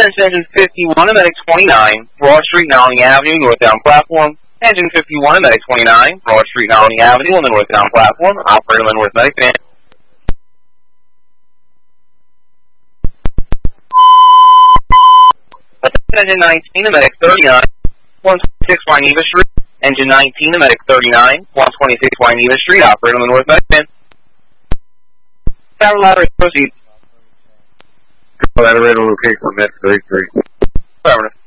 Attention engine 51 and medic 29, Broad Street, Nowling Avenue, northbound platform. Engine 51 and medic 29, Broad Street, Nowling Avenue, on the northbound platform. Operator on the north medic van. Attention engine 19 and medic 39, 126 Wyneva Street. Engine 19 and medic 39, 126 Wyneva Street. Operator on the north medic van. Tower ladder, proceed. Ladder, location, medic 33. Affirmative.